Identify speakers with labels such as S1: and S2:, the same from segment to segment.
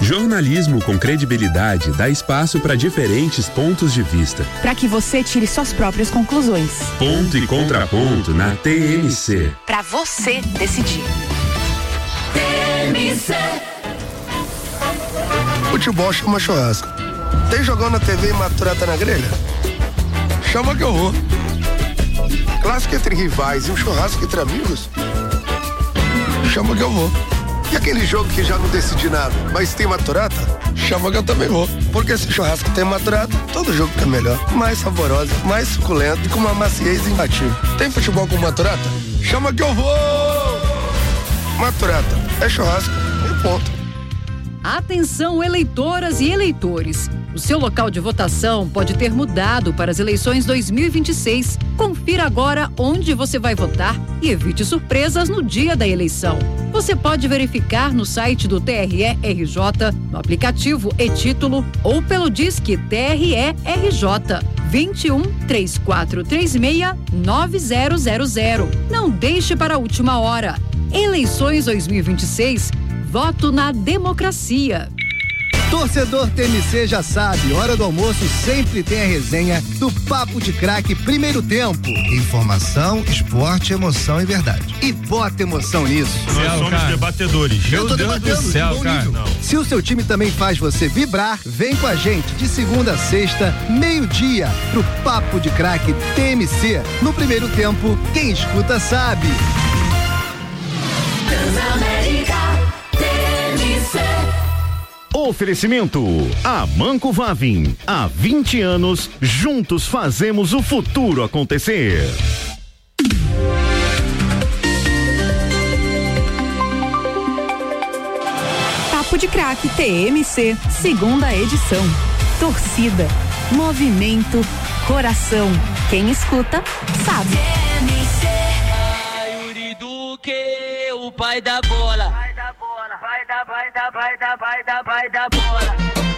S1: Jornalismo com credibilidade dá espaço para diferentes pontos de vista.
S2: Para que você tire suas próprias conclusões.
S1: Ponto e contraponto na TMC.
S2: Para você decidir. TMC.
S3: Futebol chama churrasco. Tem jogão na TV e maturata na grelha? Chama que eu vou. Clássico entre rivais e um churrasco entre amigos? Chama que eu vou. E aquele jogo que já não decidi nada, mas tem maturata? Chama que eu também vou. Porque se churrasco tem maturata, todo jogo fica melhor. Mais saborosa, mais suculento e com uma maciez imbatível. Tem futebol com maturata? Chama que eu vou! Maturata, é churrasco e ponto.
S4: Atenção, eleitoras e eleitores. O seu local de votação pode ter mudado para as eleições 2026. Confira agora onde você vai votar e evite surpresas no dia da eleição. Você pode verificar no site do TRE-RJ, no aplicativo e-Título ou pelo Disque TRE-RJ 21 3436 9000. Não deixe para a última hora. Eleições 2026. Voto na democracia.
S5: Torcedor TMC já sabe, hora do almoço sempre tem a resenha do Papo de Craque Primeiro Tempo. Informação, esporte, emoção e verdade. E bota emoção nisso.
S6: Nós somos debatedores.
S5: Eu tô debatendo do céu, cara. Se o seu time também faz você vibrar, vem com a gente de segunda a sexta, meio-dia, pro Papo de Craque TMC. No Primeiro Tempo, quem escuta sabe.
S7: Transamérica.
S8: Oferecimento Amanco Vavin. Há 20 anos, juntos fazemos o futuro acontecer.
S2: Papo de Craque TMC, segunda edição. Torcida, movimento, coração. Quem escuta, sabe.
S7: TMC. Yuri Duque, o pai da bola. Vai da bola.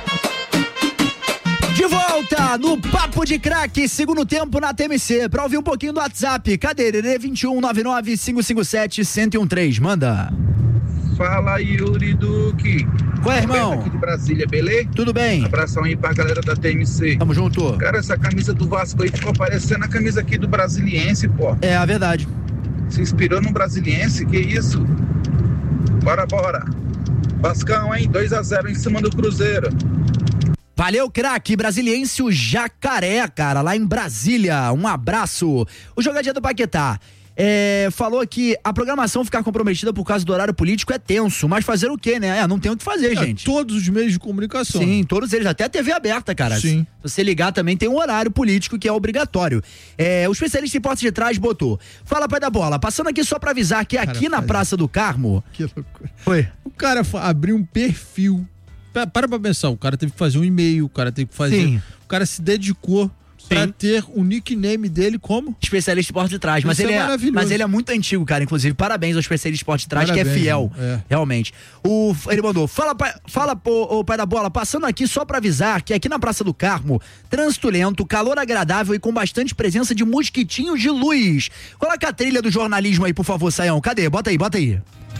S9: De volta no Papo de Craque, segundo tempo na TMC. Pra ouvir um pouquinho do WhatsApp, cadê? 2199-557-1013, manda.
S10: Fala, Yuri Duque.
S9: Qual é, irmão?
S10: Aqui de Brasília, beleza?
S9: Tudo bem.
S10: Abração aí pra galera da TMC.
S9: Tamo junto.
S10: Cara, essa camisa do Vasco aí ficou parecendo a camisa aqui do Brasiliense, pô.
S9: É, a verdade.
S10: Se inspirou no Brasiliense, que isso? Bora. Vascão, hein? 2-0 em cima do Cruzeiro.
S9: Valeu, craque. Brasiliense, o Jacaré, cara, lá em Brasília. Um abraço. O jogadinho do Paquetá falou que a programação ficar comprometida por causa do horário político é tenso, mas fazer o quê, né? Não tem o que fazer, gente.
S11: Todos os meios de comunicação.
S9: Sim, todos eles, até a TV aberta, cara.
S11: Sim.
S9: Se você ligar também tem um horário político que é obrigatório. O especialista em portas de trás botou: fala, pai da bola, passando aqui só pra avisar que aqui na Praça do Carmo...
S11: Que loucura.
S9: Foi.
S11: O cara abriu um perfil. Para pra pensar, o cara teve que fazer um e-mail, o cara teve que fazer...
S9: Sim.
S11: O cara se dedicou pra ter o nickname dele como?
S9: Especialista em portas de trás. Mas ele é muito antigo, cara. Inclusive, parabéns ao especialista em portas de trás, parabéns, que é fiel. Realmente. Ele mandou: fala, o pai da bola, passando aqui só pra avisar que aqui na Praça do Carmo, trânsito lento, calor agradável e com bastante presença de mosquitinhos de luz. Coloca a trilha do jornalismo aí, por favor, Saião. Cadê? Bota aí.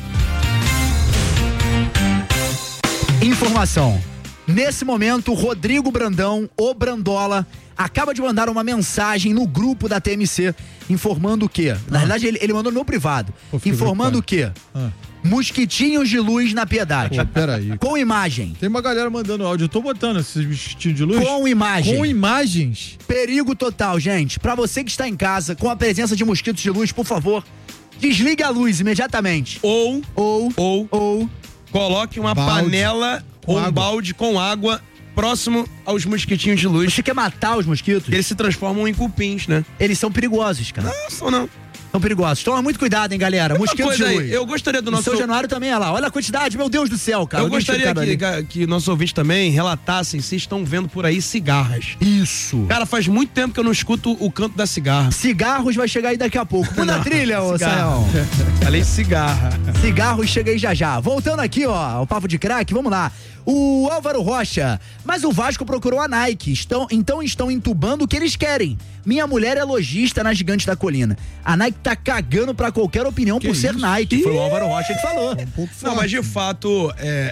S9: Informação. Nesse momento, Rodrigo Brandão, o Brandola, acaba de mandar uma mensagem no grupo da TMC informando o quê? Na verdade, ele mandou no meu privado. Informando o quê? Mosquitinhos de luz na Piedade.
S11: Peraí.
S9: Com imagem.
S11: Tem uma galera mandando áudio. Eu tô botando esses mosquitinhos de luz.
S9: Com imagem.
S11: Com imagens.
S9: Perigo total, gente. Pra você que está em casa com a presença de mosquitos de luz, por favor, desligue a luz imediatamente.
S6: Ou coloque uma panela ou um balde com água próximo aos mosquitinhos de luz.
S9: Você quer matar os mosquitos?
S6: Eles se transformam em cupins, né?
S9: Eles são perigosos, cara.
S6: Não, são não.
S9: São perigosos. Toma muito cuidado, hein, galera. Mosquitos de luz.
S6: Eu gostaria do nosso...
S9: São Januário também, olha lá. Olha a quantidade, meu Deus do céu, cara.
S6: Eu gostaria que nossos ouvintes também relatassem se estão vendo por aí cigarras.
S9: Isso.
S6: Cara, faz muito tempo que eu não escuto o canto da cigarra.
S9: Cigarros vai chegar aí daqui a pouco. Muda a trilha, ô Sayão.
S6: Falei cigarra.
S9: Cigarros chega aí já. Voltando aqui, ó, o Papo de Craque, vamos lá. O Álvaro Rocha, mas o Vasco procurou a Nike, então estão entubando o que eles querem. Minha mulher é lojista na Gigante da Colina. A Nike tá cagando pra qualquer opinião por ser Nike. Foi o Álvaro Rocha que falou.
S6: Não, mas de fato,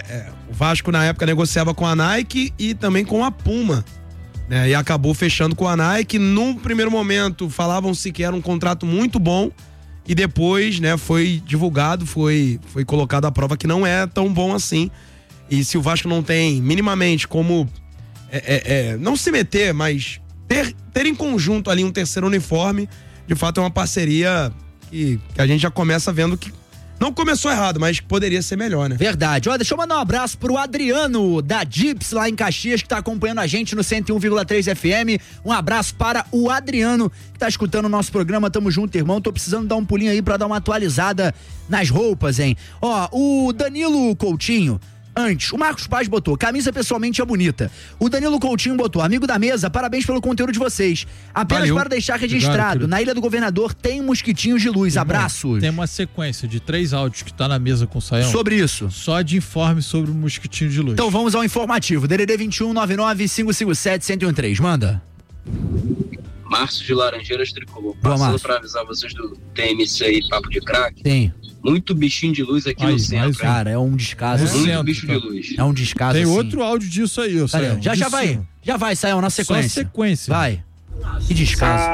S6: O Vasco, na época, negociava com a Nike e também com a Puma, né? E acabou fechando com a Nike. Num primeiro momento, falavam-se que era um contrato muito bom e depois, né, foi divulgado, foi colocado à prova que não é tão bom assim. E se o Vasco não tem minimamente como não se meter, mas ter em conjunto ali um terceiro uniforme, de fato é uma parceria que a gente já começa vendo que não começou errado, mas poderia ser melhor, né?
S9: Verdade. Ó, deixa eu mandar um abraço pro Adriano, da Dips, lá em Caxias, que tá acompanhando a gente no 101,3 FM. Um abraço para o Adriano, que tá escutando o nosso programa. Tamo junto, irmão. Tô precisando dar um pulinho aí pra dar uma atualizada nas roupas, hein? Ó, o Danilo Coutinho... Antes, o Marcos Paz botou, camisa pessoalmente é bonita. O Danilo Coutinho botou, amigo da mesa, parabéns pelo conteúdo de vocês. Apenas para deixar registrado, na Ilha do Governador tem mosquitinhos de luz. Abraços.
S11: Tem uma sequência de 3 áudios que tá na mesa com o Saião.
S9: Sobre isso.
S11: Só de informe sobre o mosquitinho de luz.
S9: Então vamos ao informativo. DDD 2199-557-1013. Manda.
S12: Márcio de Laranjeiras Tricolor.
S9: Boa,
S12: Passando para avisar vocês do TMC e Papo de Crack.
S9: Tem.
S12: Muito bichinho de luz aqui no centro.
S9: Cara, é um descaso.
S12: Muito bicho de luz.
S9: É um descaso.
S11: Tem
S9: assim.
S11: outro áudio disso aí, ô Saião.
S9: Já vai, Saião, na sequência.
S11: Só sequência.
S9: Vai. Que descaso.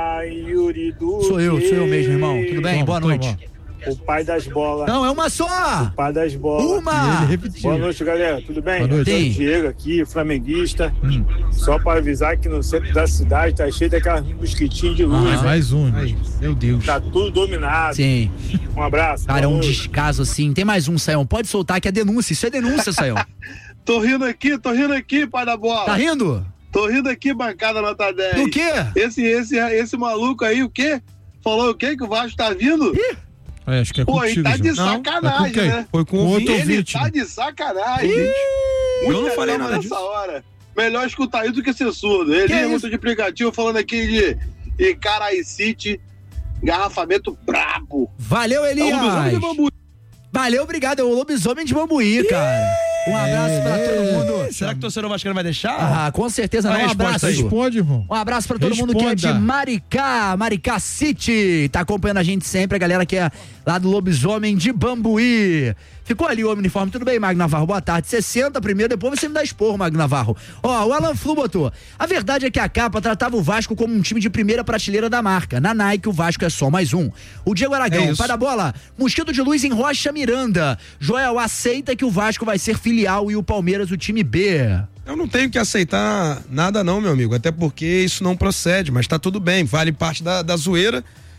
S9: Sou eu mesmo, irmão. Tudo bem? Boa noite.
S13: O pai das bolas.
S9: Não, é uma só!
S13: O pai das bolas.
S9: Uma!
S13: Boa noite, galera. Tudo bem?
S11: Boa noite.
S13: Eu sou o Diego aqui, flamenguista. Só para avisar que no centro da cidade tá cheio daquelas mosquitinhos de luz.
S11: Mais um. Ai, meu Deus.
S13: Tá tudo dominado.
S9: Sim.
S13: Um abraço.
S9: Cara, é um descaso assim. Tem mais um, Saião. Pode soltar que é denúncia. Isso é denúncia, Saião.
S13: Tô rindo aqui, pai da bola.
S9: Tá rindo?
S13: Tô rindo aqui, bancada nota 10.
S9: Do quê?
S13: Esse maluco aí, o quê? Falou o quê? Que o Vasco tá vindo?
S9: Ih!
S11: Acho que é
S13: Pô,
S11: contigo,
S13: ele tá de
S11: João.
S13: sacanagem, né?
S6: Foi com
S11: outro
S13: Ele
S11: ouvinte.
S13: tá de sacanagem.
S6: Eu não falei nada
S13: nessa
S6: disso.
S13: hora. Melhor escutar isso do que ser surdo. Ele é muito de aplicativo falando aqui de Icaraí City, engarrafamento brabo.
S9: Valeu, Elias. Valeu, obrigado. É o lobisomem de Bambuí, cara. Um abraço pra todo mundo.
S6: Será que o torcedor vascaíno vai deixar?
S9: Ah, com certeza não. Um abraço.
S11: Responde, irmão.
S9: Um abraço pra todo mundo que é de Maricá City. Tá acompanhando a gente sempre, a galera que é lá do lobisomem de Bambuí. Ficou ali o uniforme, tudo bem, Magno Navarro? Boa tarde. 60 primeiro, depois você me dá esporro, Magno Navarro. Ó, o Alan Flu botou. A verdade é que a capa tratava o Vasco como um time de primeira prateleira da marca. Na Nike, o Vasco é só mais um. O Diego Aragão, pai da bola. Mosquito de luz em Rocha Miranda. Joel aceita que o Vasco vai ser filial e o Palmeiras o time B.
S6: Eu não tenho que aceitar nada não, meu amigo, até porque isso não procede, mas tá tudo bem, vale parte da zoeira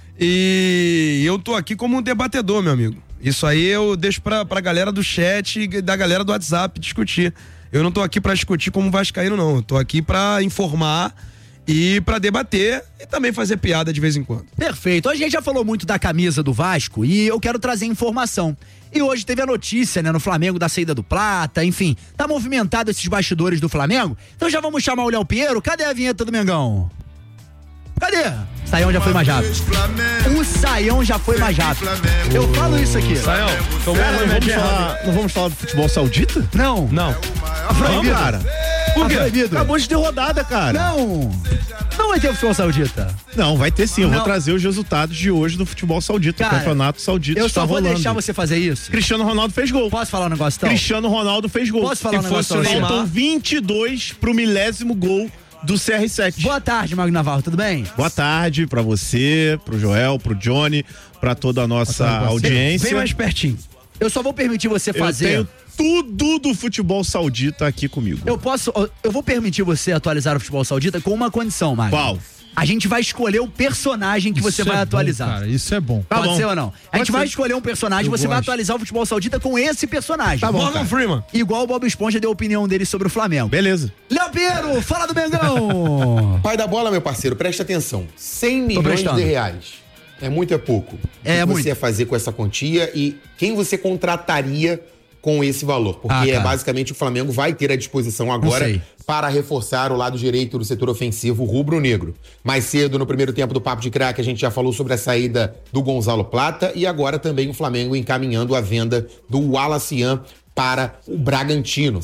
S6: e eu tô aqui como um debatedor, meu amigo. Isso aí eu deixo pra galera do chat e da galera do WhatsApp discutir. Eu não tô aqui pra discutir como vascaíno, não. Eu tô aqui pra informar e pra debater e também fazer piada de vez em quando.
S9: Perfeito. A gente já falou muito da camisa do Vasco e eu quero trazer informação. E hoje teve a notícia, né, no Flamengo da saída do Plata, enfim. Tá movimentado esses bastidores do Flamengo? Então já vamos chamar o Léo Pinheiro. Cadê a vinheta do Mengão? Cadê? O Saião já foi mais rápido. O Saião já foi mais rápido. Eu falo isso aqui.
S6: Saião,
S14: não vamos falar do futebol saudita?
S9: Não.
S14: Proibido, cara.
S9: Por quê? Proibido.
S14: Acabou de ter rodada, cara.
S9: Não vai ter futebol saudita.
S14: Não, vai ter sim. Eu vou trazer os resultados de hoje do futebol saudita.
S9: Cara,
S14: o campeonato saudita
S9: eu
S14: está
S9: só vou
S14: rolando.
S9: deixar você fazer isso.
S14: Cristiano Ronaldo fez gol.
S9: Posso falar um negócio então?
S14: Cristiano Ronaldo fez gol.
S9: Posso falar um negócio?
S14: Faltam 22 pro 1000º gol do CR7.
S9: Boa tarde, Magno Navarro, tudo bem?
S14: Boa tarde pra você, pro Joel, pro Johnny, pra toda a nossa audiência.
S6: Vem mais pertinho.
S9: Eu só vou permitir você fazer.
S14: Eu tenho tudo do futebol saudita aqui comigo.
S9: Eu vou permitir você atualizar o futebol saudita com uma condição, Magno.
S14: Qual?
S9: A gente vai escolher o personagem que você vai atualizar.
S11: Cara, isso é bom.
S9: Pode ser ou não? A gente vai escolher um personagem, você vai atualizar o futebol saudita com esse personagem.
S14: Tá bom,
S6: Morgan Freeman.
S9: Igual o Bob Esponja deu a opinião dele sobre o Flamengo.
S14: Beleza.
S9: Léo Pinheiro, fala do Mengão.
S15: Pai da bola, meu parceiro, presta atenção. 100 milhões de reais. É muito, é pouco? O que você ia fazer com essa quantia e quem você contrataria com esse valor? Porque basicamente o Flamengo vai ter à disposição agora para reforçar o lado direito do setor ofensivo rubro-negro. Mais cedo, no primeiro tempo do Papo de Craque, a gente já falou sobre a saída do Gonzalo Plata e agora também o Flamengo encaminhando a venda do Wallace Ian para o Bragantino.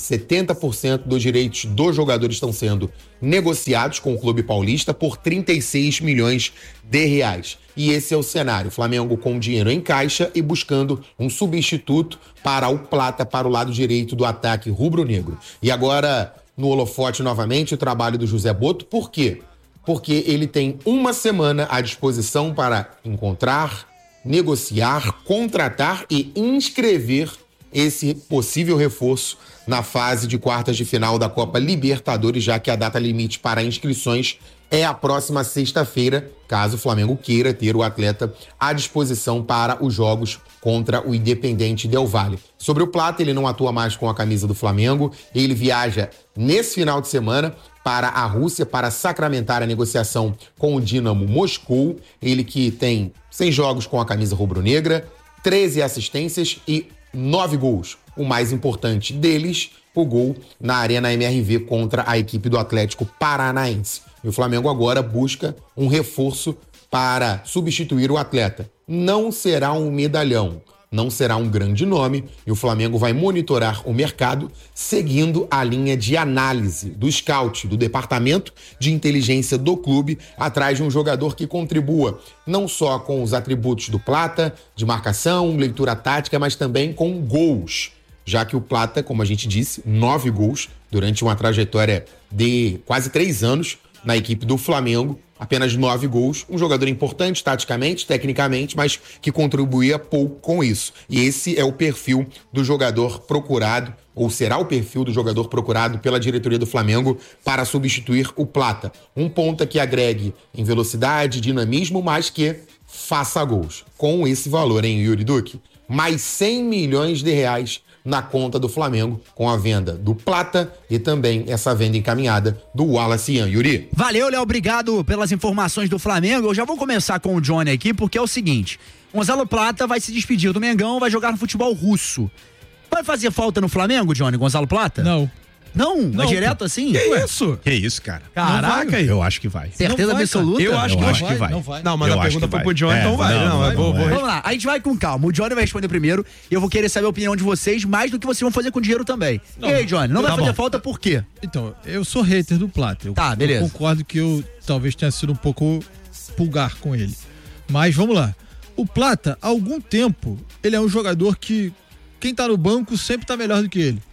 S15: 70% dos direitos dos jogadores estão sendo negociados com o clube paulista por 36 milhões de reais. E esse é o cenário. O Flamengo com dinheiro em caixa e buscando um substituto para o Plata, para o lado direito do ataque rubro-negro. E agora, no holofote novamente, o trabalho do José Boto. Por quê? Porque ele tem uma semana à disposição para encontrar, negociar, contratar e inscrever esse possível reforço na fase de quartas de final da Copa Libertadores, já que a data limite para inscrições é a próxima sexta-feira, caso o Flamengo queira ter o atleta à disposição para os jogos contra o Independente Del Valle. Sobre o Plata, ele não atua mais com a camisa do Flamengo, ele viaja nesse final de semana para a Rússia para sacramentar a negociação com o Dinamo Moscou, ele que tem 6 jogos com a camisa rubro-negra, 13 assistências e 9 gols. O mais importante deles, o gol na Arena MRV contra a equipe do Atlético Paranaense. E o Flamengo agora busca um reforço para substituir o atleta. Não será um medalhão, não será um grande nome, e o Flamengo vai monitorar o mercado seguindo a linha de análise do scout, do departamento de inteligência do clube, atrás de um jogador que contribua não só com os atributos do Plata, de marcação, leitura tática, mas também com gols. Já que o Plata, como a gente disse, 9 gols durante uma trajetória de quase 3 anos na equipe do Flamengo, apenas 9 gols, um jogador importante taticamente, tecnicamente, mas que contribuía pouco com isso. E esse é o perfil do jogador procurado, ou será o perfil do jogador procurado pela diretoria do Flamengo para substituir o Plata. Um ponta que agregue em velocidade, dinamismo, mas que faça gols. Com esse valor, hein, Yuri Duque? Mais 100 milhões de reais na conta do Flamengo, com a venda do Plata e também essa venda encaminhada do Wallace Ian. Yuri.
S9: Valeu, Léo, obrigado pelas informações do Flamengo. Eu já vou começar com o Johnny aqui, porque é o seguinte: Gonzalo Plata vai se despedir do Mengão, vai jogar no futebol russo. Vai fazer falta no Flamengo, Johnny, Gonzalo Plata?
S11: Não.
S9: Não? É direto assim?
S6: Que isso?
S14: Que isso, cara?
S9: Caraca,
S14: eu acho que vai.
S9: Certeza absoluta?
S6: Eu acho que vai. Não, mas a pergunta foi pro Johnny, então vai.
S9: Vamos lá, a gente vai com calma. O Johnny vai responder primeiro e eu vou querer saber a opinião de vocês, mais do que vocês vão fazer com dinheiro também. Não, e aí, Johnny, não vai fazer falta por quê?
S11: Então, eu sou hater do Plata.
S9: Beleza.
S11: Eu concordo que eu talvez tenha sido um pouco pulgar com ele. Mas vamos lá. O Plata, há algum tempo, ele é um jogador que quem tá no banco sempre tá melhor do que ele.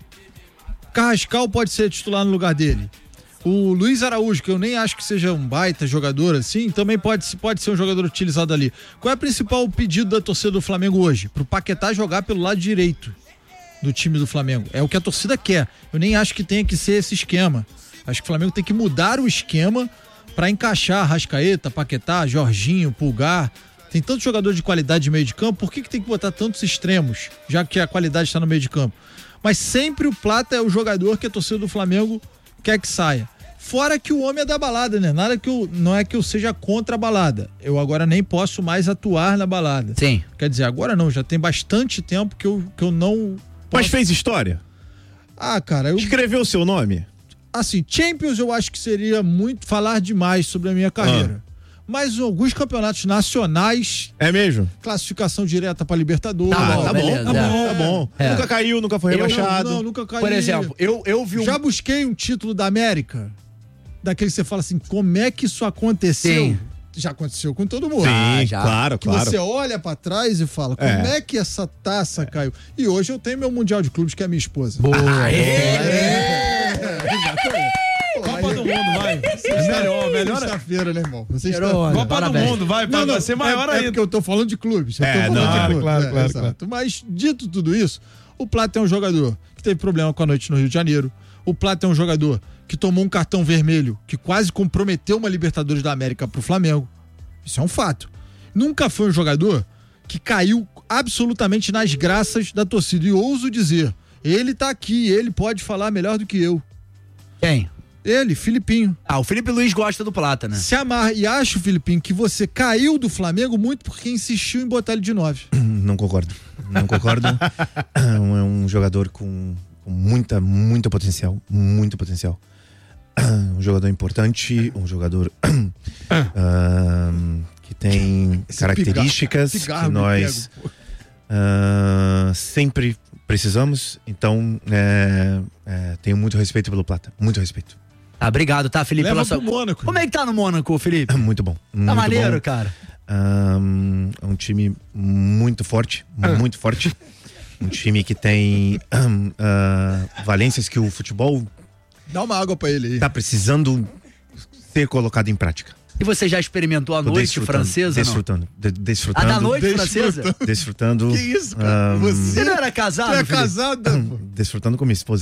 S11: Carrascal pode ser titular no lugar dele. O Luiz Araújo, que eu nem acho que seja um baita jogador assim, também pode ser um jogador utilizado ali. Qual é o principal pedido da torcida do Flamengo hoje? Pro Paquetá jogar pelo lado direito do time do Flamengo. É o que a torcida quer. Eu nem acho que tenha que ser esse esquema. Acho que o Flamengo tem que mudar o esquema para encaixar Arrascaeta, Paquetá, Jorginho, Pulgar. Tem tantos jogadores de qualidade de meio de campo, por que tem que botar tantos extremos, já que a qualidade está no meio de campo? Mas sempre o Plata é o jogador que a torcida do Flamengo quer que saia. Fora que o homem é da balada, né? Não é que eu seja contra a balada. Eu agora nem posso mais atuar na balada.
S9: Sim.
S11: Quer dizer, agora não, já tem bastante tempo que eu não posso...
S14: Mas fez história?
S11: Cara,
S14: Escreveu o seu nome?
S11: Assim, Champions eu acho que seria muito falar demais sobre a minha carreira. Mas alguns campeonatos nacionais...
S14: É mesmo?
S11: Classificação direta pra Libertadores.
S14: Tá bom. Nunca caiu, nunca foi rebaixado.
S11: Não, nunca caiu.
S9: Por exemplo, eu vi
S11: Já busquei um título da América, daquele que você fala assim, como é que isso aconteceu?
S9: Sim.
S11: Já aconteceu com todo mundo.
S14: Sim, claro.
S11: Você olha pra trás e fala, como é que essa taça caiu? E hoje eu tenho meu Mundial de Clubes, que é a minha esposa.
S9: Boa.
S6: Copa do Mundo, vai. Melhor.
S11: Sexta-feira, né, irmão?
S6: Copa do Mundo, vai ser maior ainda.
S11: É porque eu tô falando de clubes.
S6: Claro.
S11: Mas, dito tudo isso, o Plata é um jogador que teve problema com a noite no Rio de Janeiro. O Plata é um jogador que tomou um cartão vermelho que quase comprometeu uma Libertadores da América pro Flamengo. Isso é um fato. Nunca foi um jogador que caiu absolutamente nas graças da torcida. E ouso dizer, ele tá aqui, ele pode falar melhor do que eu.
S9: Quem?
S11: Ele, Filipinho.
S9: O Felipe Luiz gosta do Plata, né?
S11: Se amarra. E acho, Filipinho, que você caiu do Flamengo muito porque insistiu em botar ele de 9.
S16: Não concordo. É um jogador com muito potencial. Muito potencial. Um jogador importante, um jogador que tem características que nós sempre Precisamos, então tenho muito respeito pelo Plata, muito respeito.
S9: Obrigado, tá, Felipe?
S11: Leva pro Mônaco.
S9: Como é que tá no Mônaco, Felipe?
S16: Muito bom.
S9: Tá maneiro, cara?
S16: É um time muito forte, muito forte. Um time que tem valências que o futebol...
S11: Dá uma água pra ele aí.
S16: Tá precisando ser colocado em prática.
S9: E você já experimentou a noite francesa?
S16: Desfrutando.
S9: A da noite francesa?
S16: Desfrutando.
S11: Que isso, cara?
S9: Você não era casado?
S11: Você é casado?
S16: Desfrutando com minha esposa.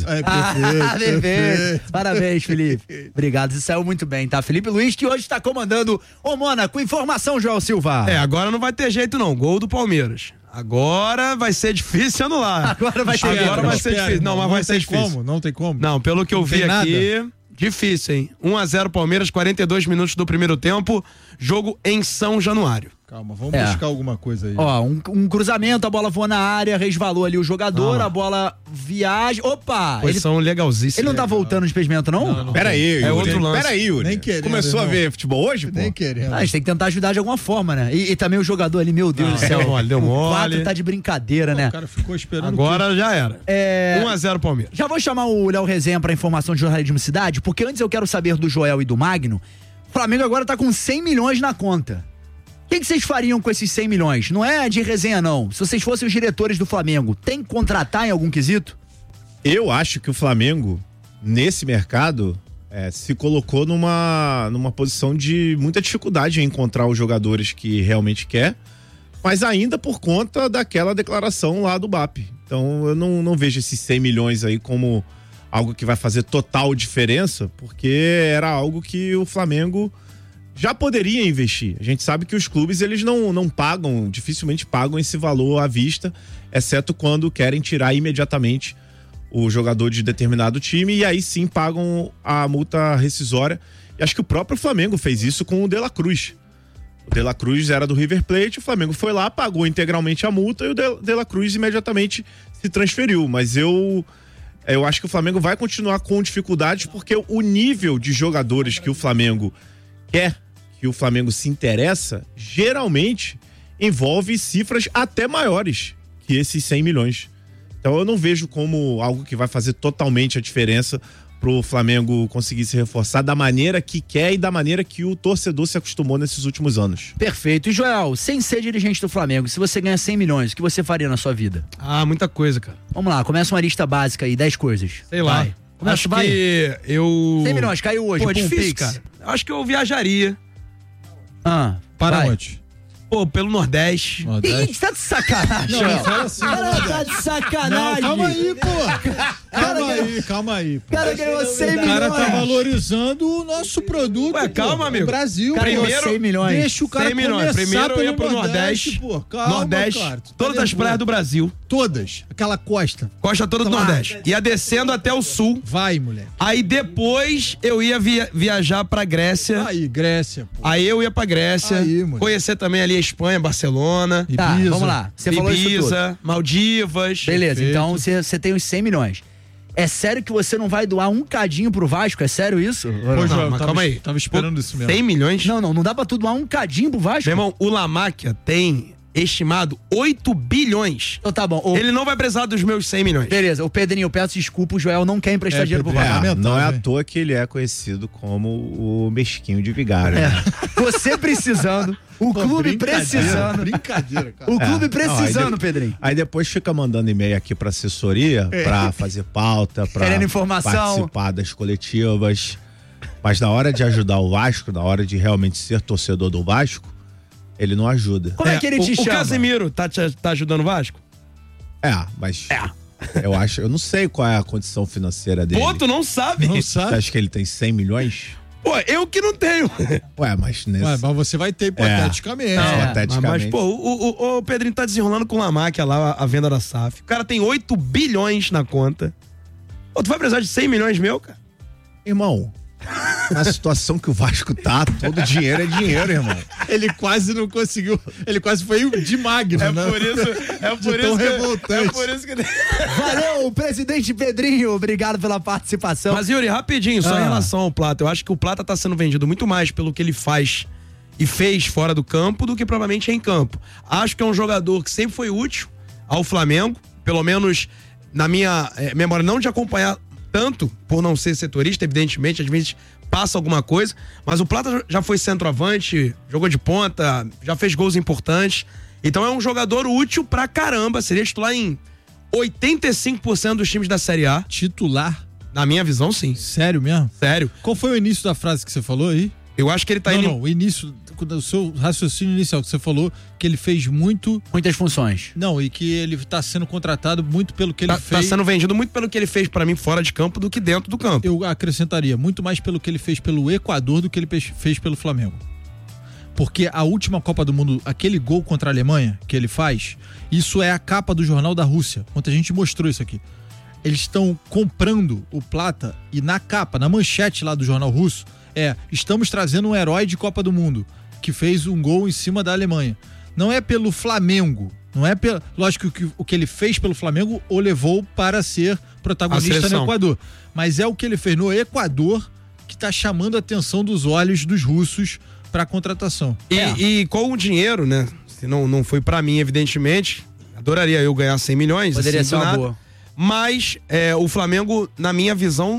S9: Perfeito. Parabéns, Felipe. Obrigado, você saiu muito bem, tá? Felipe Luiz, que hoje tá comandando o Mônaco. Informação, Joel Silva.
S6: Agora não vai ter jeito não. Gol do Palmeiras. Agora vai ser difícil anular.
S9: Agora vai ser
S6: difícil. Não, mas vai ser difícil.
S11: Não tem como.
S6: Não, pelo que eu vi aqui... Difícil, hein? 1-0 Palmeiras, 42 minutos do primeiro tempo. Jogo em São Januário.
S11: Calma, vamos buscar alguma coisa aí.
S9: Ó, um cruzamento, a bola voa na área, resvalou ali o jogador, a bola viaja. Opa!
S6: Posição legalzíssima.
S9: Ele não tá voltando no impedimento, não?
S14: Pera aí, Yuri.
S6: É outro lance.
S14: Pera aí, Yuri.
S11: Nem querendo,
S14: Começou a ver futebol hoje, pô?
S11: Nem querendo.
S9: A gente tem que tentar ajudar de alguma forma, né? E também o jogador ali, meu Deus do céu.
S6: Deu mole.
S9: O 4 tá de brincadeira, né?
S11: O cara ficou esperando.
S6: Agora já era. 1-0 Palmeiras.
S9: Já vou chamar o Léo Resenha pra informação de jornalismo cidade, porque antes eu quero saber do Joel e do Magno. O Flamengo agora tá com 100 milhões na conta. O que vocês fariam com esses 100 milhões? Não é de resenha, não. Se vocês fossem os diretores do Flamengo, tem que contratar em algum quesito?
S14: Eu acho que o Flamengo, nesse mercado, se colocou numa posição de muita dificuldade em encontrar os jogadores que realmente quer, mas ainda por conta daquela declaração lá do BAP. Então eu não vejo esses 100 milhões aí como algo que vai fazer total diferença, porque era algo que o Flamengo já poderia investir. A gente sabe que os clubes, eles não pagam, dificilmente pagam esse valor à vista, exceto quando querem tirar imediatamente o jogador de determinado time, e aí sim pagam a multa rescisória. E acho que o próprio Flamengo fez isso com o De La Cruz. O De La Cruz era do River Plate, o Flamengo foi lá, pagou integralmente a multa e o De La Cruz imediatamente se transferiu. Mas eu acho que o Flamengo vai continuar com dificuldades, porque o nível de jogadores que o Flamengo quer, que o Flamengo se interessa, geralmente envolve cifras até maiores que esses 100 milhões. Então eu não vejo como algo que vai fazer totalmente a diferença pro Flamengo conseguir se reforçar da maneira que quer e da maneira que o torcedor se acostumou nesses últimos anos.
S9: Perfeito. E Joel, sem ser dirigente do Flamengo, se você ganha 100 milhões, o que você faria na sua vida?
S6: Muita coisa, cara.
S9: Vamos lá, começa uma lista básica aí, 10 coisas.
S6: Sei lá. Acho que eu...
S9: 100 milhões, caiu hoje.
S6: Pô, é difícil, cara. Acho que eu viajaria.
S11: Para onde?
S6: Pô, pelo Nordeste.
S9: Ih, tá de sacanagem.
S11: Não, fala assim,
S9: tá de sacanagem.
S11: Não, calma aí, pô. Calma aí.
S9: O cara ganhou 100 milhões.
S11: O cara tá valorizando o nosso produto.
S6: Ué, calma, amigo.
S11: O Brasil.
S6: Primeiro,
S9: 100 milhões.
S11: Deixa o cara
S6: 100 milhões. Primeiro eu ia pro Nordeste.
S11: Pô. Calma,
S6: Nordeste.
S11: cara,
S6: Todas as praias do Brasil.
S11: Todas. Aquela costa.
S6: Costa toda do Nordeste. Ia descendo até o sul.
S11: Vai, moleque.
S6: Aí depois eu ia viajar pra Grécia.
S11: Aí, Grécia. Pô.
S6: Aí eu ia pra Grécia.
S11: Aí,
S6: conhecer também ali a Espanha, Barcelona.
S9: Tá, vamos lá. Você falou isso tudo.
S6: Ibiza, Maldivas.
S9: Beleza,
S11: Perfeito.
S9: então você tem os 100 milhões. É sério que você não vai doar um cadinho pro Vasco? É sério isso?
S11: Pô, João,
S6: mas calma aí.
S11: Tava esperando isso mesmo.
S6: 100 milhões?
S9: Não dá pra tu doar um cadinho pro Vasco?
S6: Meu irmão, o Lamáquia tem estimado 8 bilhões.
S9: Então tá bom.
S6: Ele não vai precisar dos meus 100 milhões.
S9: Beleza, o Pedrinho, eu peço desculpa, o Joel não quer emprestar dinheiro pro Vasco.
S14: Não é à toa que ele é conhecido como o mesquinho de vigário. Né?
S9: Você precisando, o clube precisando.
S11: Brincadeira, cara.
S9: O clube precisando,
S14: não,
S9: Pedrinho.
S14: Aí depois fica mandando e-mail aqui pra assessoria, pra fazer pauta, pra
S9: querendo informação,
S14: participar das coletivas. Mas na hora de ajudar o Vasco, na hora de realmente ser torcedor do Vasco, ele não ajuda.
S9: Como é que ele te chama?
S6: O Casemiro tá ajudando o Vasco?
S14: Mas eu não sei qual é a condição financeira dele.
S6: Pô, tu não sabe?
S11: Não sabe?
S14: Você acha que ele tem 100 milhões?
S6: Pô, eu que não tenho.
S14: Mas nesse...
S11: mas você vai ter hipoteticamente.
S14: Hipoteticamente.
S6: Mas, pô, o Pedrinho tá desenrolando com o Lamáquia lá, a venda da SAF. O cara tem 8 bilhões na conta. Pô, tu vai precisar de 100 milhões meu, cara?
S14: Irmão, na situação que o Vasco tá, todo dinheiro é dinheiro, irmão.
S11: Ele quase não conseguiu. Ele quase foi de Magno, né?
S6: É por isso que...
S9: Valeu, presidente Pedrinho. Obrigado pela participação.
S6: Mas, Yuri, rapidinho, só em relação ao Plata. Eu acho que o Plata tá sendo vendido muito mais pelo que ele faz e fez fora do campo do que provavelmente em campo. Acho que é um jogador que sempre foi útil ao Flamengo, pelo menos na minha memória, não de acompanhar tanto, por não ser setorista, evidentemente, às vezes passa alguma coisa, mas o Plata já foi centroavante, jogou de ponta, já fez gols importantes, então é um jogador útil pra caramba, seria titular em 85% dos times da Série A.
S11: Titular?
S6: Na minha visão, sim.
S11: Sério mesmo?
S6: Sério.
S11: Qual foi o início da frase que você falou aí?
S6: Eu acho que ele tá indo...
S11: Não, o início, o seu raciocínio inicial, que você falou que ele fez
S9: muitas funções.
S11: Não, e que ele tá sendo contratado muito pelo que ele fez.
S6: Tá sendo vendido muito pelo que ele fez pra mim fora de campo do que dentro do campo.
S11: Eu acrescentaria, muito mais pelo que ele fez pelo Equador do que ele fez pelo Flamengo. Porque a última Copa do Mundo, aquele gol contra a Alemanha que ele faz, isso é a capa do Jornal da Rússia. Ontem a gente mostrou isso aqui. Eles estão comprando o Plata e na capa, na manchete lá do jornal russo, estamos trazendo um herói de Copa do Mundo que fez um gol em cima da Alemanha. Não é pelo Flamengo, não é pelo... Lógico que o que ele fez pelo Flamengo o levou para ser protagonista no Equador. Mas é o que ele fez no Equador que está chamando a atenção dos olhos dos russos para a contratação.
S6: E com o dinheiro, né? Se não foi para mim, evidentemente, adoraria eu ganhar 100 milhões.
S9: Poderia ser uma boa.
S6: Mas o Flamengo, na minha visão,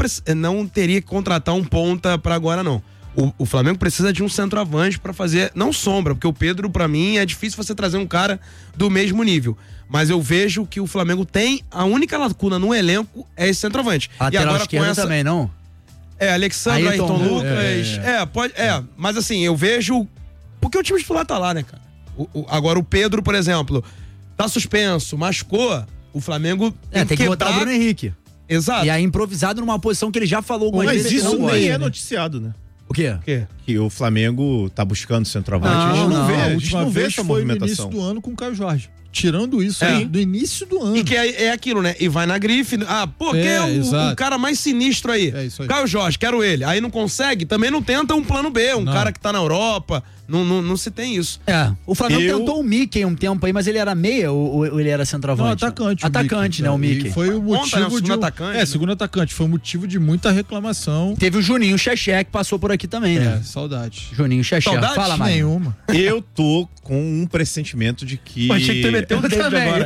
S6: não teria que contratar um ponta pra agora, não. O Flamengo precisa de um centroavante pra fazer, não sombra, porque o Pedro, pra mim, é difícil você trazer um cara do mesmo nível. Mas eu vejo que o Flamengo tem, a única lacuna no elenco é esse centroavante.
S9: Lateral e agora com essa também, não?
S6: Alexandre, Ayrton Lucas. Pode. Mas assim, eu vejo. Porque o time titular tá lá, né, cara? Agora o Pedro, por exemplo, tá suspenso, machucou. O Flamengo
S9: tem que botar o Bruno Henrique.
S6: Exato.
S9: E aí improvisado numa posição que ele já falou algumas vezes.
S14: Mas isso nem é noticiado, né?
S9: O quê?
S14: Que o Flamengo tá buscando centroavante. A gente não vê essa movimentação.
S11: No início do ano com o Caio Jorge. Tirando isso, do início do ano.
S6: E que é aquilo, né? E vai na grife. Quem é o cara mais sinistro aí?
S11: É isso aí.
S6: Caio Jorge, quero ele. Aí não consegue, também não tenta um plano B. Cara que tá na Europa. Não se tem isso.
S9: O Flamengo tentou o Mickey um tempo aí, mas ele era meia ou ele era centroavante?
S11: Não, atacante.
S9: Atacante, né? O Mickey.
S11: E foi o motivo
S6: segundo atacante.
S11: Segundo atacante. Foi o motivo de muita reclamação.
S9: Teve o Juninho Xexé que passou por aqui também, né?
S11: Saudade.
S9: Juninho Xexé.
S6: Saudade?
S9: Fala mais.
S11: Nenhuma.
S14: Eu tô com um pressentimento de que...
S6: Pô, achei que tu meteu o David agora.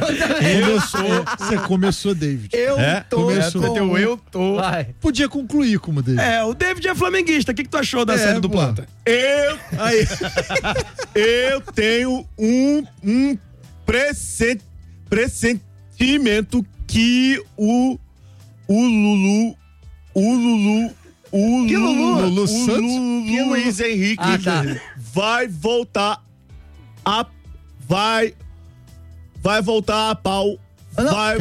S11: Você começou, David.
S9: Eu tô.
S11: Vai. Podia concluir como David.
S6: O David é flamenguista. O que tu achou da série do Plata?
S14: Eu tenho um pressentimento que o Luiz Henrique vai voltar a pau. Vai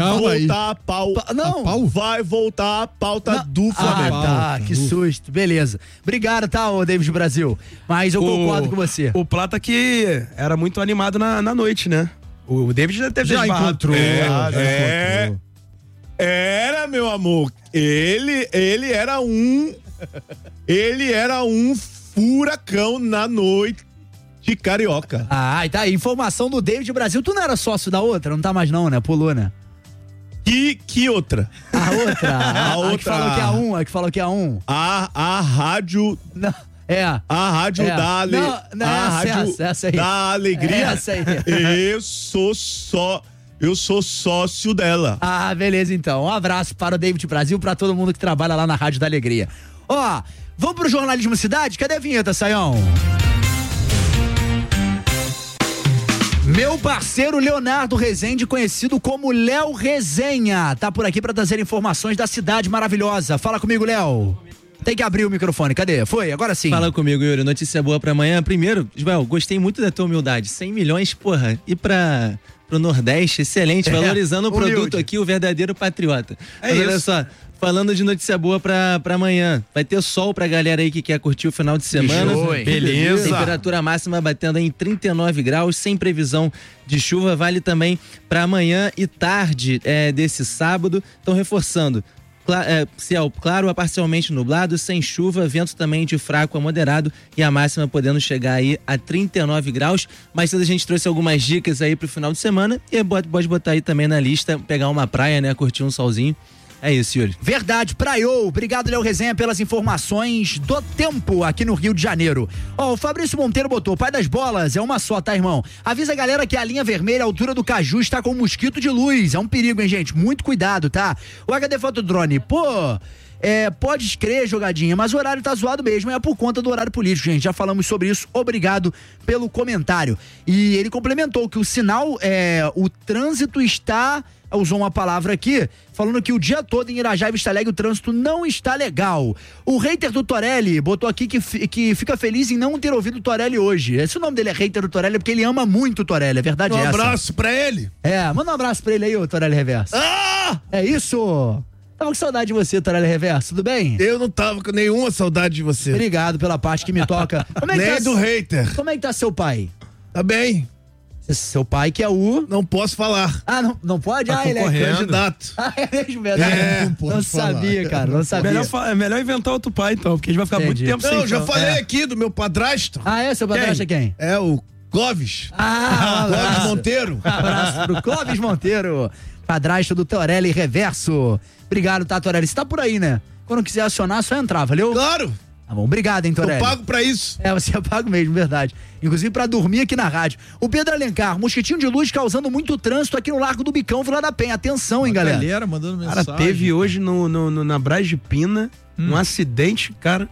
S14: voltar a pauta do Flamengo.
S9: Que susto. Beleza. Obrigado, David Brasil. Mas eu concordo com você.
S6: O Plata que era muito animado na noite, né? O David já teve
S11: encontrou.
S14: Era, meu amor. Ele era um furacão na noite de carioca.
S9: E tá aí, informação do David Brasil. Tu não era sócio da outra? Não tá mais não, né? Pulou, né?
S14: Que outra?
S9: A outra? A outra. Que falou que é a 1.
S14: A rádio...
S9: Não.
S14: A rádio da
S9: essa aí.
S14: Da alegria.
S9: Essa aí.
S14: Eu sou sócio dela.
S9: Beleza então. Um abraço para o David Brasil, para todo mundo que trabalha lá na Rádio da Alegria. Vamos pro Jornalismo Cidade? Cadê a vinheta, Sayão? Meu parceiro Leonardo Rezende, conhecido como Léo Resenha, tá por aqui para trazer informações da cidade maravilhosa. Fala comigo, Léo. Tem que abrir o microfone, cadê? Foi, agora sim.
S17: Fala comigo, Yuri, notícia boa pra amanhã. Primeiro, Ismael, gostei muito da tua humildade. 100 milhões, porra, e pro Nordeste, excelente, valorizando o produto aqui, o verdadeiro patriota. Mas olha só, falando de notícia boa pra amanhã, vai ter sol pra galera aí que quer curtir o final de semana.
S6: Beleza.
S17: Temperatura máxima batendo em 39 graus, sem previsão de chuva, vale também pra amanhã e tarde desse sábado. Então, reforçando, céu claro a parcialmente nublado, sem chuva, vento também de fraco a moderado e a máxima podendo chegar aí a 39 graus. Mas a gente trouxe algumas dicas aí pro final de semana e pode botar aí também na lista, pegar uma praia, né, curtir um solzinho. É isso, Yuri.
S9: Verdade, praiou. Obrigado, Léo Resenha, pelas informações do tempo aqui no Rio de Janeiro. Ó, o Fabrício Monteiro botou, pai das bolas, é uma só, tá, irmão? Avisa a galera que a linha vermelha, a altura do Caju, está com mosquito de luz. É um perigo, hein, gente? Muito cuidado, tá? O HD Fotodrone, pode crer, jogadinha, mas o horário tá zoado mesmo, é por conta do horário político, gente. Já falamos sobre isso, obrigado pelo comentário. E ele complementou que o sinal, o trânsito está... usou uma palavra aqui, falando que o dia todo em Irajá e Vista Alegre o trânsito não está legal. O hater do Torelli botou aqui que fica feliz em não ter ouvido o Torelli hoje. Esse o nome dele é hater do Torelli porque ele ama muito o Torelli, é verdade essa.
S14: Um abraço pra ele.
S9: Manda um abraço pra ele aí, ô Torelli Reverso. É isso! Tava com saudade de você, Torelli Reverso, tudo bem?
S14: Eu não tava com nenhuma saudade de você.
S9: Obrigado pela parte que me toca. Como é que
S14: Nem do hater.
S9: Como é que tá seu pai?
S14: Tá bem.
S9: Seu pai que é o...
S14: Não posso falar.
S9: Não pode?
S14: Tá
S9: ele é
S14: candidato.
S9: É mesmo, verdade. Não sabia, cara, não sabia.
S6: É melhor inventar outro pai, então, porque a gente vai ficar muito tempo sem...
S14: Não, já falei aqui do meu padrasto.
S9: Seu padrasto é quem?
S14: É o Clóvis.
S9: Clóvis
S14: Monteiro.
S9: Abraço pro Clóvis Monteiro, padrasto do Torelli Reverso. Obrigado, tá, Torelli? Você tá por aí, né? Quando quiser acionar, só entrar, valeu?
S14: Claro.
S9: Tá bom, obrigado, hein, Torelli?
S14: Eu pago pra isso.
S9: Você é pago mesmo, verdade. Inclusive pra dormir aqui na rádio. O Pedro Alencar, mosquitinho de luz causando muito trânsito aqui no Largo do Bicão, Vila da Penha. Atenção, hein, galera.
S11: Galera mandando mensagem.
S6: Cara, teve hoje na Brás de Pina um acidente, cara,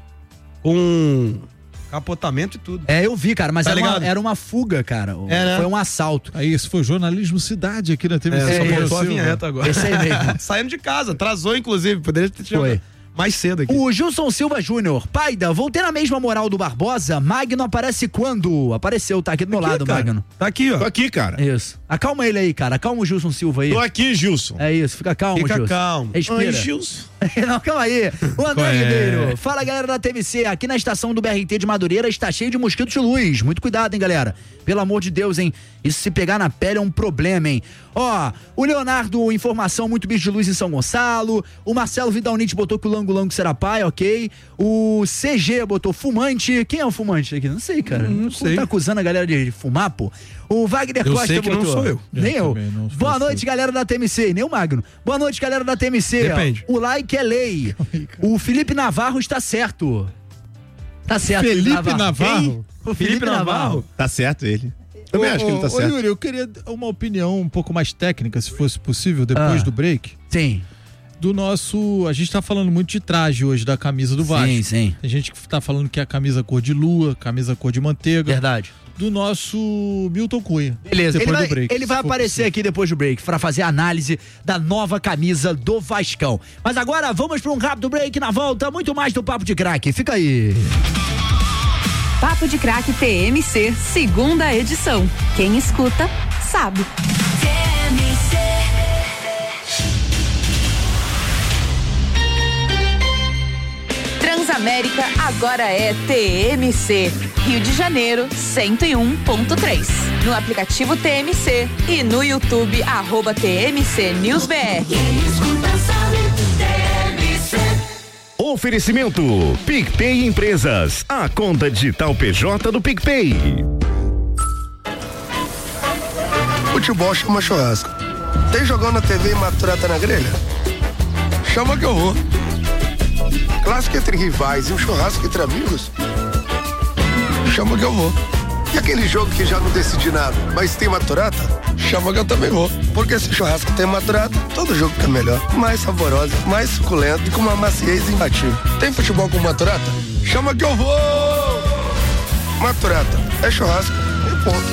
S6: com capotamento e tudo.
S9: Eu vi, cara, mas era uma fuga, cara. Foi um assalto.
S11: Isso foi jornalismo Cidade aqui na TV.
S6: Só botou a vinheta agora.
S9: Esse aí mesmo.
S6: Saindo de casa, atrasou, inclusive. Poderia ter tirado mais cedo aqui.
S9: O Gilson Silva Júnior. Paida, voltei na mesma moral do Barbosa. Magno aparece quando? Apareceu, tá aqui do meu lado,
S14: cara.
S9: Magno.
S6: Tá aqui, ó.
S14: Tô aqui, cara.
S9: Isso. Acalma ele aí, cara. Acalma o Gilson Silva aí.
S14: Tô aqui, Gilson.
S9: É isso, fica calmo, Gilson.
S6: Fica calmo.
S9: Respira.
S14: Oi, Gilson.
S9: Não, calma aí. O André Ribeiro. Fala, galera da TMC. Aqui na estação do BRT de Madureira está cheio de mosquitos de luz. Muito cuidado, hein, galera. Pelo amor de Deus, hein. Isso se pegar na pele é um problema, hein. Ó, o Leonardo, informação, muito bicho de luz em São Gonçalo. O Marcelo Vidalnite botou que o Lango Lango será pai, ok. O CG botou fumante. Quem é o fumante aqui? Não sei, cara.
S6: Não sei.
S9: Tá acusando a galera de fumar, pô. O Wagner Costa
S6: sei que
S9: botou.
S6: não sou eu.
S9: Nem eu. Boa noite, galera da TMC. Nem o Magno. Boa noite, galera da TMC.
S6: Depende.
S9: O like é lei. O Felipe Navarro está certo. Tá certo,
S11: Felipe Navarro?
S9: O Felipe Navarro.
S14: Tá certo ele. Também acho que ele tá certo.
S11: Yuri, eu queria uma opinião um pouco mais técnica, se fosse possível, depois do break.
S9: Sim.
S11: Do nosso... A gente tá falando muito de traje hoje, da camisa do Vasco.
S9: Sim.
S11: Tem gente que tá falando que é a camisa cor de lua, camisa cor de manteiga.
S9: Verdade.
S11: Do nosso Milton Cunha.
S9: Beleza,
S11: depois do break,
S9: ele vai aparecer aqui depois do break para fazer a análise da nova camisa do Vascão. Mas agora vamos para um rápido break, na volta muito mais do Papo de Craque. Fica aí.
S2: Papo de Craque TMC, segunda edição. Quem escuta, sabe. Transamérica agora é TMC. Rio de Janeiro, 101.3. No aplicativo TMC e no YouTube, @TMC News BR.
S8: Oferecimento PicPay Empresas, a conta digital PJ do PicPay.
S3: Futebol chama churrasco. Tem jogão na TV e maturata na grelha? Chama que eu vou. Clássico entre rivais e um churrasco entre amigos? Chama que eu vou. E aquele jogo que já não decidi nada, mas tem maturata? Chama que eu também vou. Porque se churrasco tem maturata, todo jogo fica melhor. Mais saborosa, mais suculento e com uma maciez imbatível. Tem futebol com maturata? Chama que eu vou! Maturata é churrasco e ponto.